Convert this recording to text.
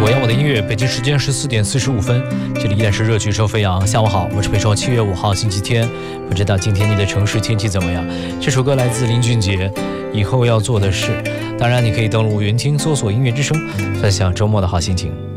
我要我的音乐，北京时间14:45，这里依然是热曲收飞扬。下午好，我是北周7月5号星期天，不知道今天你的城市天气怎么样？这首歌来自林俊杰，以后要做的事。当然，你可以登录云听，搜索音乐之声，分享周末的好心情。